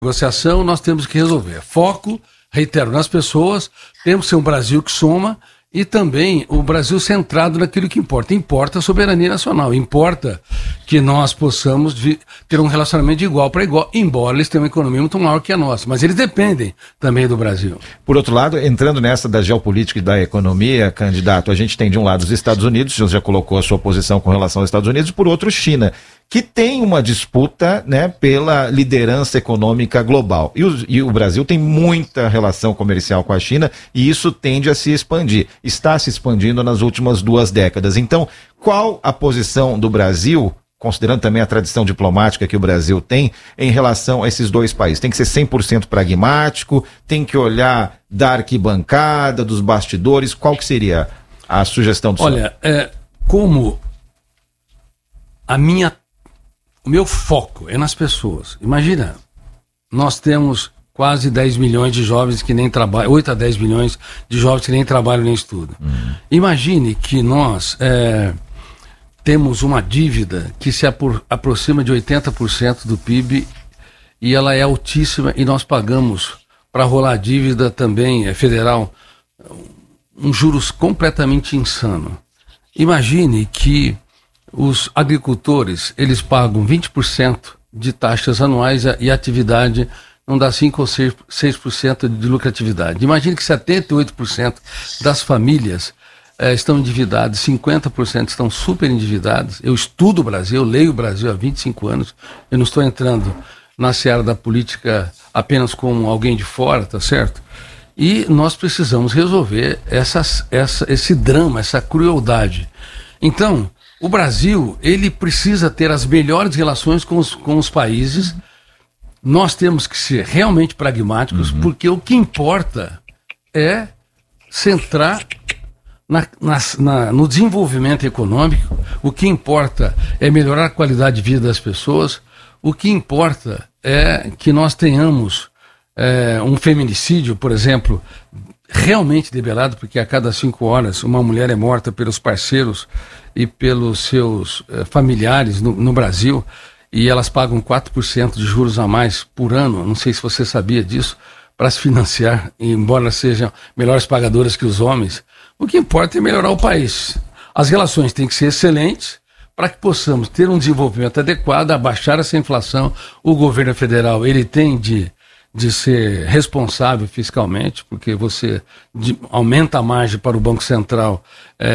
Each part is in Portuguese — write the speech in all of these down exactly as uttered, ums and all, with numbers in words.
negociação, nós temos que resolver. Foco, reitero, nas pessoas, temos que ser um Brasil que soma e também o Brasil centrado naquilo que importa. Importa a soberania nacional, importa que nós possamos vi- ter um relacionamento de igual para igual, embora eles tenham uma economia muito maior que a nossa, mas eles dependem também do Brasil. Por outro lado, entrando nessa da geopolítica e da economia, candidato, a gente tem de um lado os Estados Unidos, o senhor já colocou a sua posição com relação aos Estados Unidos, e por outro China, que tem uma disputa, né, pela liderança econômica global. E o, e o Brasil tem muita relação comercial com a China e isso tende a se expandir. Está se expandindo nas últimas duas décadas. Então, qual a posição do Brasil, considerando também a tradição diplomática que o Brasil tem, em relação a esses dois países? Tem que ser cem por cento pragmático? Tem que olhar da arquibancada, dos bastidores? Qual que seria a sugestão do senhor? Olha, é, como a minha O meu foco é nas pessoas. Imagina, nós temos quase dez milhões de jovens que nem trabalham, oito a dez milhões de jovens que nem trabalham nem estudam. Uhum. Imagine que nós é, temos uma dívida que se apro- aproxima de oitenta por cento do P I B e ela é altíssima e nós pagamos para rolar a dívida também é, federal um juros completamente insano. Imagine que os agricultores, eles pagam vinte por cento de taxas anuais e a atividade não dá cinco ou seis por cento de lucratividade. Imagine que setenta e oito por cento das famílias eh, estão endividadas, cinquenta por cento estão super endividadas. Eu estudo o Brasil, eu leio o Brasil há vinte e cinco anos, eu não estou entrando na seara da política apenas como alguém de fora, tá certo? E nós precisamos resolver essas, essa, esse drama, essa crueldade. Então, o Brasil, ele precisa ter as melhores relações com os, com os países. Nós temos que ser realmente pragmáticos, uhum. porque o que importa é centrar na, na, na, no desenvolvimento econômico, o que importa é melhorar a qualidade de vida das pessoas, o que importa é que nós tenhamos é, um feminicídio, por exemplo, realmente debelado, porque a cada cinco horas uma mulher é morta pelos parceiros e pelos seus eh, familiares no, no Brasil, e elas pagam quatro por cento de juros a mais por ano, não sei se você sabia disso, para se financiar, embora sejam melhores pagadoras que os homens. O que importa é melhorar o país. As relações têm que ser excelentes para que possamos ter um desenvolvimento adequado, abaixar essa inflação. O governo federal, ele tem de de ser responsável fiscalmente, porque você de, aumenta a margem para o Banco Central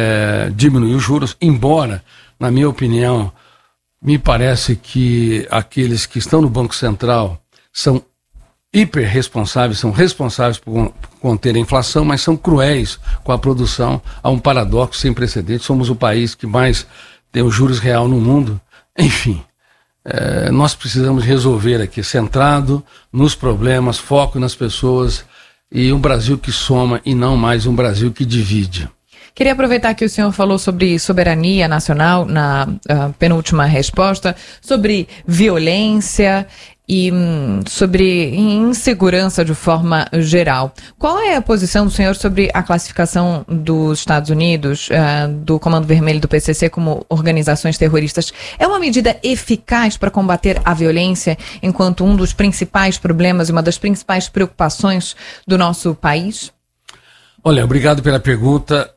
é, diminuir os juros, embora, na minha opinião, me parece que aqueles que estão no Banco Central são hiper responsáveis, são responsáveis por, por conter a inflação, mas são cruéis com a produção. Há um paradoxo sem precedentes, somos o país que mais tem os juros real no mundo. Enfim, É, nós precisamos resolver aqui, centrado nos problemas, foco nas pessoas e um Brasil que soma e não mais um Brasil que divide. Queria aproveitar que o senhor falou sobre soberania nacional na uh, penúltima resposta, sobre violência e hum, sobre insegurança de forma geral. Qual é a posição do senhor sobre a classificação dos Estados Unidos, uh, do Comando Vermelho e do P C C como organizações terroristas? É uma medida eficaz para combater a violência, enquanto um dos principais problemas e uma das principais preocupações do nosso país? Olha, obrigado pela pergunta.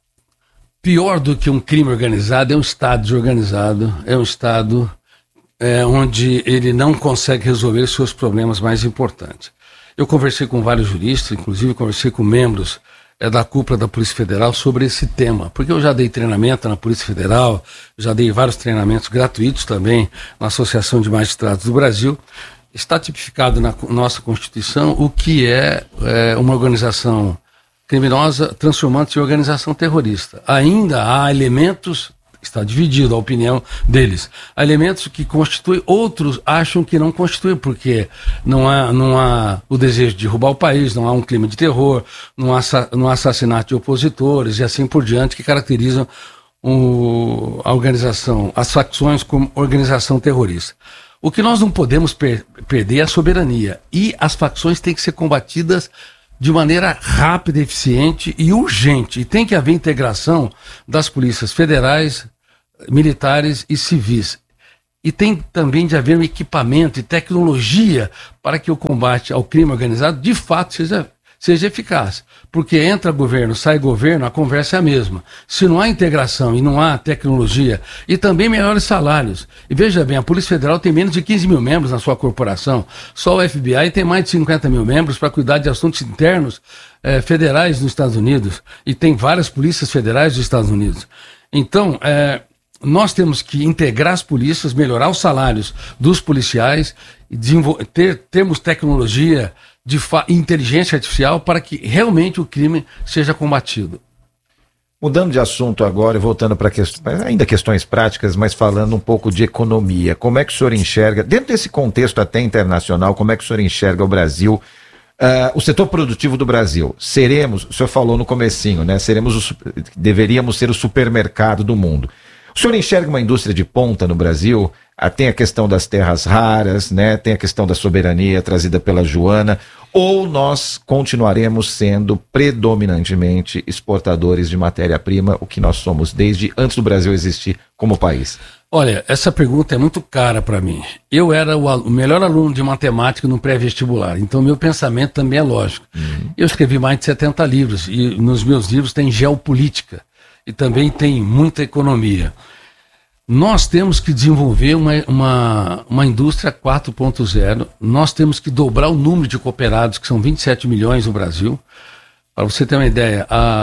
Pior do que um crime organizado é um Estado desorganizado, é um Estado é, onde ele não consegue resolver os seus problemas mais importantes. Eu conversei com vários juristas, inclusive conversei com membros é, da cúpula da Polícia Federal sobre esse tema, porque eu já dei treinamento na Polícia Federal, já dei vários treinamentos gratuitos também na Associação de Magistrados do Brasil. Está tipificado na nossa Constituição o que é, é uma organização criminosa transformando-se em organização terrorista. Ainda há elementos, está dividido a opinião deles, há elementos que constituem, outros acham que não constituem, porque não há, não há o desejo de derrubar o país, não há um clima de terror, não há, não há assassinato de opositores e assim por diante, que caracterizam o, a organização, as facções como organização terrorista. O que nós não podemos per- perder é a soberania, e as facções têm que ser combatidas de maneira rápida, eficiente e urgente. E tem que haver integração das polícias federais, militares e civis. e tem também de haver um equipamento e tecnologia para que o combate ao crime organizado de fato seja, seja eficaz. Porque entra governo, sai governo, a conversa é a mesma. Se não há integração e não há tecnologia e também melhores salários. E veja bem, a Polícia Federal tem menos de quinze mil membros na sua corporação. Só o F B I tem mais de cinquenta mil membros para cuidar de assuntos internos eh, federais nos Estados Unidos. E tem várias polícias federais dos Estados Unidos. Então, eh, nós temos que integrar as polícias, melhorar os salários dos policiais, ter, termos tecnologia de inteligência artificial para que realmente o crime seja combatido. Mudando de assunto agora e voltando para questões, ainda questões práticas, mas falando um pouco de economia, como é que o senhor enxerga, dentro desse contexto até internacional, como é que o senhor enxerga o Brasil, uh, o setor produtivo do Brasil? Seremos, o senhor falou no comecinho, né? Seremos o, deveríamos ser o supermercado do mundo. O senhor enxerga uma indústria de ponta no Brasil? Ah, tem a questão das terras raras, né? Tem a questão da soberania trazida pela Joana, ou nós continuaremos sendo predominantemente exportadores de matéria-prima, o que nós somos desde antes do Brasil existir como país? Olha, essa pergunta é muito cara para mim. Eu era o, o melhor aluno de matemática no pré-vestibular, então meu pensamento também é lógico. Uhum. Eu escrevi mais de setenta livros, e nos meus livros tem geopolítica, e também tem muita economia. Nós temos que desenvolver uma, uma, uma indústria quatro ponto zero, nós temos que dobrar o número de cooperados, que são vinte e sete milhões no Brasil. Para você ter uma ideia,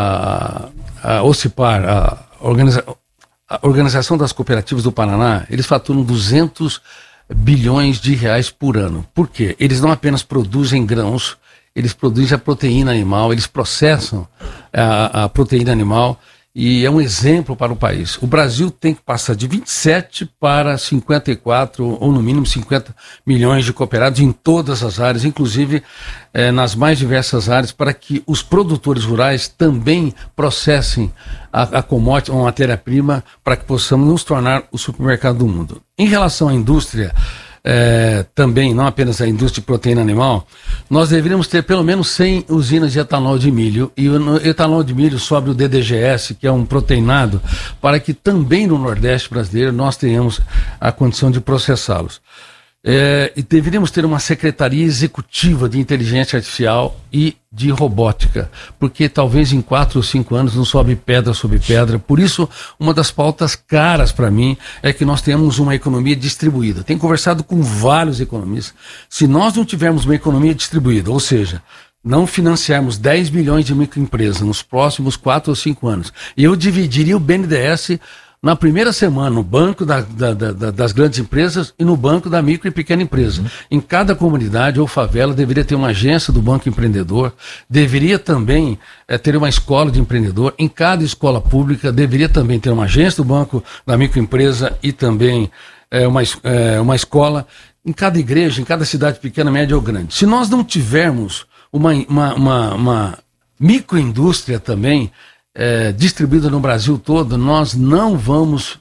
a, a OCIPAR, a, organiza, a Organização das Cooperativas do Paraná, eles faturam duzentos bilhões de reais por ano. Por quê? Eles não apenas produzem grãos, eles produzem a proteína animal, eles processam a, a proteína animal, e é um exemplo para o país. O Brasil tem que passar de vinte e sete para cinquenta e quatro, ou no mínimo cinquenta milhões de cooperados em todas as áreas, inclusive eh, nas mais diversas áreas, para que os produtores rurais também processem a, a commodity, uma matéria-prima, para que possamos nos tornar o supermercado do mundo. Em relação à indústria, É, também, não apenas a indústria de proteína animal, nós deveríamos ter pelo menos cem usinas de etanol de milho, e o etanol de milho sobre o D D G S, que é um proteinado, para que também no Nordeste brasileiro nós tenhamos a condição de processá-los. É, e deveríamos ter uma secretaria executiva de inteligência artificial e de robótica, porque talvez em quatro ou cinco anos não sobe pedra sobre pedra. Por isso, uma das pautas caras para mim é que nós tenhamos uma economia distribuída. Tenho conversado com vários economistas. Se nós não tivermos uma economia distribuída, ou seja, não financiarmos dez bilhões de microempresas nos próximos quatro ou cinco anos, e eu dividiria o B N D E S na primeira semana, no banco da, da, da, das grandes empresas e no banco da micro e pequena empresa. Uhum. Em cada comunidade ou favela deveria ter uma agência do Banco Empreendedor, deveria também é, ter uma escola de empreendedor. Em cada escola pública deveria também ter uma agência do Banco da Microempresa e também é, uma, é, uma escola. Em cada igreja, em cada cidade pequena, média ou grande. Se nós não tivermos uma, uma, uma, uma microindústria também, É, distribuída no Brasil todo, nós não vamos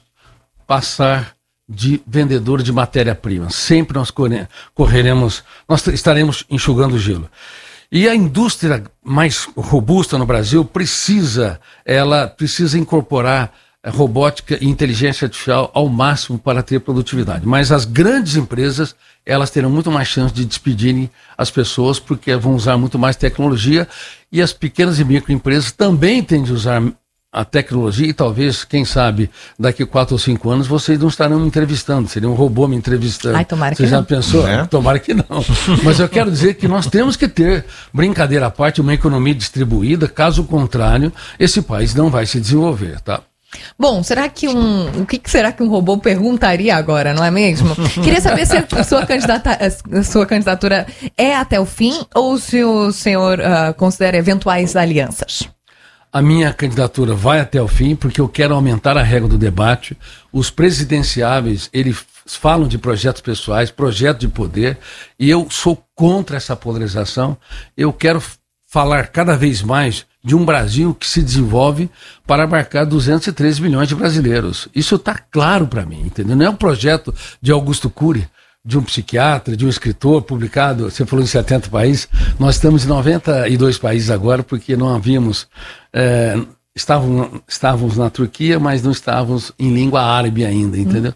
passar de vendedor de matéria-prima. Sempre nós corre, correremos, nós estaremos enxugando gelo. E a indústria mais robusta no Brasil precisa, ela precisa incorporar robótica e inteligência artificial ao máximo para ter produtividade. Mas as grandes empresas, elas terão muito mais chance de despedirem as pessoas, porque vão usar muito mais tecnologia, e as pequenas e microempresas também têm de usar a tecnologia, e talvez, quem sabe, daqui a quatro ou cinco anos vocês não estarão me entrevistando, seria um robô me entrevistando. Ai, tomara que Você já não. pensou? É? Tomara que não. Mas eu quero dizer que nós temos que ter, brincadeira à parte, uma economia distribuída, caso contrário, esse país não vai se desenvolver, tá? Bom, será que um. O que será que um robô perguntaria agora, não é mesmo? Queria saber se a sua, candidata, a sua candidatura é até o fim ou se o senhor uh, considera eventuais alianças. A minha candidatura vai até o fim, porque eu quero aumentar a regra do debate. Os presidenciáveis, eles falam de projetos pessoais, projeto de poder, e eu sou contra essa polarização. Eu quero falar cada vez mais de um Brasil que se desenvolve para abarcar duzentos e treze milhões de brasileiros. Isso está claro para mim, entendeu? Não é um projeto de Augusto Cury, de um psiquiatra, de um escritor, publicado, você falou em setenta países, nós estamos em noventa e dois países agora, porque não havíamos, é, estávamos, estávamos na Turquia, mas não estávamos em língua árabe ainda, entendeu? Hum.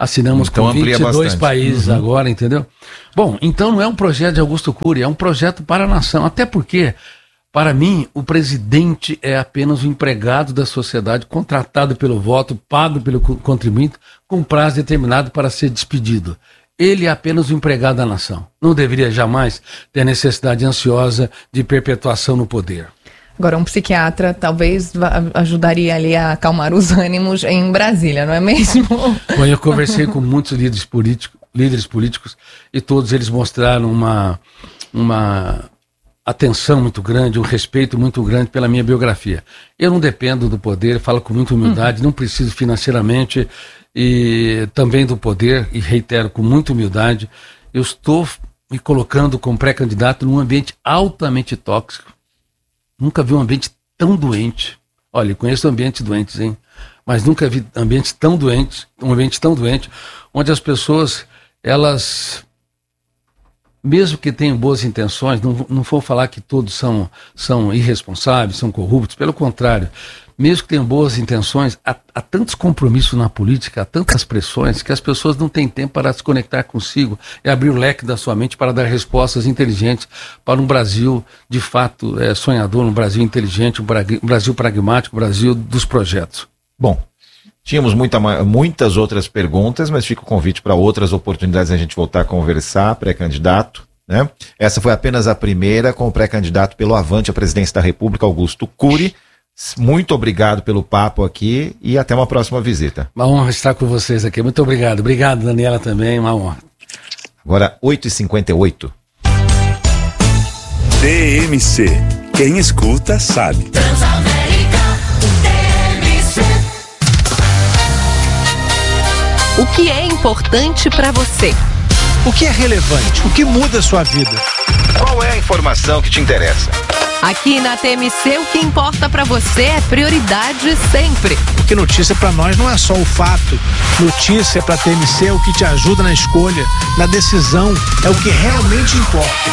assinamos então, com vinte e dois países uhum. agora, entendeu? Bom, então não é um projeto de Augusto Cury, é um projeto para a nação, até porque, para mim, o presidente é apenas um empregado da sociedade, contratado pelo voto, pago pelo contribuinte, com prazo determinado para ser despedido. Ele é apenas um empregado da nação. Não deveria jamais ter necessidade ansiosa de perpetuação no poder. Agora, um psiquiatra talvez ajudaria ali a acalmar os ânimos em Brasília, não é mesmo? Bom, eu conversei com muitos líderes políticos, líderes políticos e todos eles mostraram uma, uma atenção muito grande, um respeito muito grande pela minha biografia. Eu não dependo do poder, falo com muita humildade, uhum. não preciso financeiramente e também do poder, e reitero com muita humildade, eu estou me colocando como pré-candidato num ambiente altamente tóxico. Nunca vi um ambiente tão doente. Olha, conheço ambientes doentes, hein? Mas nunca vi ambientes tão doentes, um ambiente tão doente, onde as pessoas, elas, mesmo que tenham boas intenções, não, não vou falar que todos são, são irresponsáveis, são corruptos, pelo contrário, mesmo que tenham boas intenções, há, há tantos compromissos na política, há tantas pressões, que as pessoas não têm tempo para se conectar consigo e abrir o leque da sua mente para dar respostas inteligentes para um Brasil, de fato, é, sonhador, um Brasil inteligente, um Brasil pragmático, um Brasil dos projetos. Bom, tínhamos muita, muitas outras perguntas, mas fica o convite para outras oportunidades a gente voltar a conversar, pré-candidato, né? Essa foi apenas a primeira com o pré-candidato pelo Avante à presidência da República, Augusto Cury. Muito obrigado pelo papo aqui e até uma próxima visita. Uma honra estar com vocês aqui. Muito obrigado. Obrigado, Daniela, também. Uma honra. Agora, oito e cinquenta e oito. T M C. Quem escuta, sabe. Transamérica, T M C. O que é importante para você? O que é relevante? O que muda a sua vida? Qual é a informação que te interessa? Aqui na T M C, o que importa pra você é prioridade sempre. Porque notícia pra nós não é só o fato. Notícia pra T M C é o que te ajuda na escolha, na decisão, é o que realmente importa.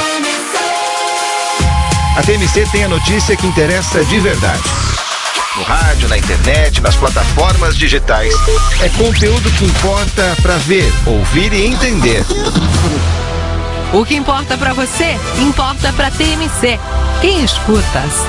A T M C tem a notícia que interessa de verdade. No rádio, na internet, nas plataformas digitais. É conteúdo que importa pra ver, ouvir e entender. O que importa pra você, importa pra T M C. Quem escuta, sabe.